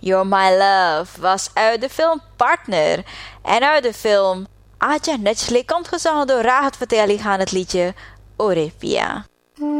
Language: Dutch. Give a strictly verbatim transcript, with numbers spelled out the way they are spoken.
You're My Love was uit de film Partner. En uit de film Aja Netschle komt gezongen door Rahat Fateh Ali Khan het liedje Orefia.